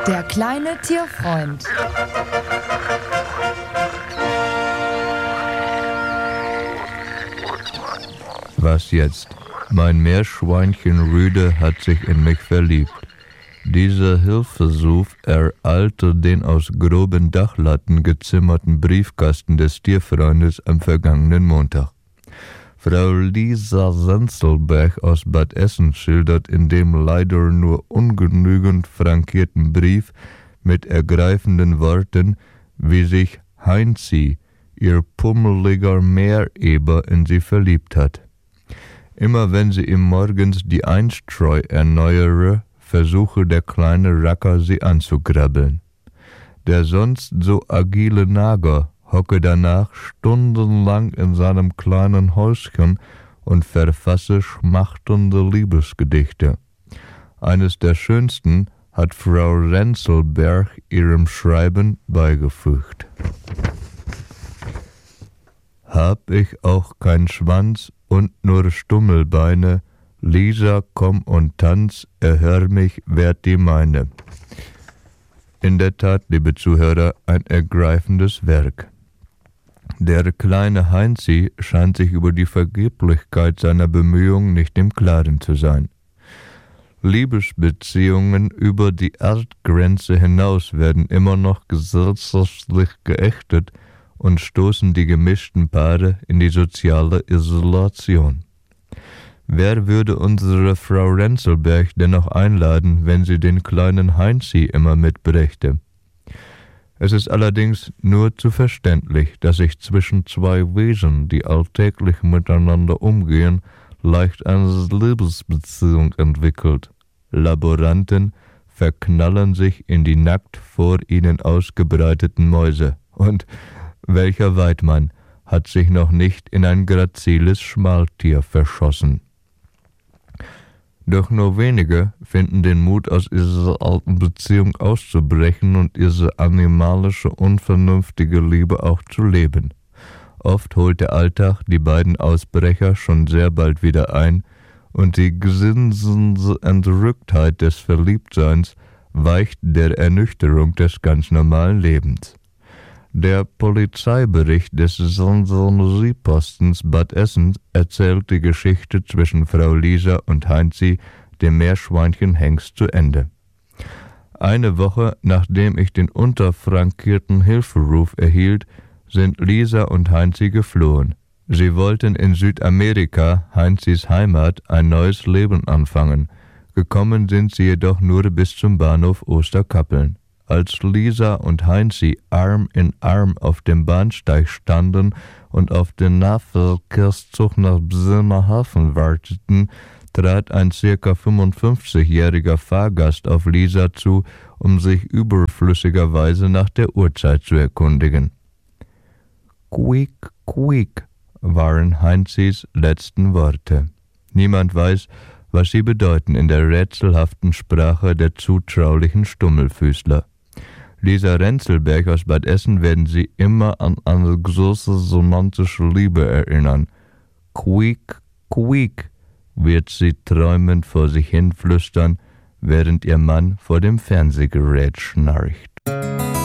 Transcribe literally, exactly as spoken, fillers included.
Der kleine Tierfreund. Was jetzt? Mein Meerschweinchen Rüde hat sich in mich verliebt. Dieser Hilfesuch ereilte den aus groben Dachlatten gezimmerten Briefkasten des Tierfreundes am vergangenen Montag. Frau Lisa Senzelberg aus Bad Essen schildert in dem leider nur ungenügend frankierten Brief mit ergreifenden Worten, wie sich Heinzi, ihr pummeliger Meereber, in sie verliebt hat. Immer wenn sie ihm morgens die Einstreu erneuere, versuche der kleine Racker sie anzugrabbeln. Der sonst so agile Nager hocke danach stundenlang in seinem kleinen Häuschen und verfasse schmachtende Liebesgedichte. Eines der schönsten hat Frau Renzelberg ihrem Schreiben beigefügt. Hab ich auch kein Schwanz und nur Stummelbeine, Lisa, komm und tanz, erhör mich, werd die meine. In der Tat, liebe Zuhörer, ein ergreifendes Werk. Der kleine Heinzi scheint sich über die Vergeblichkeit seiner Bemühungen nicht im Klaren zu sein. Liebesbeziehungen über die Erdgrenze hinaus werden immer noch gesellschaftlich geächtet und stoßen die gemischten Paare in die soziale Isolation. Wer würde unsere Frau Renzelberg denn noch einladen, wenn sie den kleinen Heinzi immer mitbrächte? Es ist allerdings nur zu verständlich, dass sich zwischen zwei Wesen, die alltäglich miteinander umgehen, leicht eine Liebesbeziehung entwickelt. Laboranten verknallen sich in die nackt vor ihnen ausgebreiteten Mäuse. Und welcher Weidmann hat sich noch nicht in ein graziles Schmaltier verschossen? Doch nur wenige finden den Mut, aus dieser alten Beziehung auszubrechen und ihre animalische, unvernünftige Liebe auch zu leben. Oft holt der Alltag die beiden Ausbrecher schon sehr bald wieder ein und die gesinsende Entrücktheit des Verliebtseins weicht der Ernüchterung des ganz normalen Lebens. Der Polizeibericht des Gendarmeriepostens Bad Essen erzählt die Geschichte zwischen Frau Lisa und Heinzi, dem Meerschweinchen Hengst, zu Ende. Eine Woche nachdem ich den unterfrankierten Hilferuf erhielt, sind Lisa und Heinzi geflohen. Sie wollten in Südamerika, Heinzis Heimat, ein neues Leben anfangen. Gekommen sind sie jedoch nur bis zum Bahnhof Osterkappeln. Als Lisa und Heinzi Arm in Arm auf dem Bahnsteig standen und auf den Nahverkehrszug nach Bremerhaven warteten, trat ein circa fünfundfünfzigjähriger Fahrgast auf Lisa zu, um sich überflüssigerweise nach der Uhrzeit zu erkundigen. »Quick, quick«, waren Heinzis letzten Worte. Niemand weiß, was sie bedeuten in der rätselhaften Sprache der zutraulichen Stummelfüßler. Lisa Renzelberg aus Bad Essen werden sie immer an eine große romantische Liebe erinnern. »Quick, quick«, wird sie träumend vor sich hin flüstern, während ihr Mann vor dem Fernsehgerät schnarcht.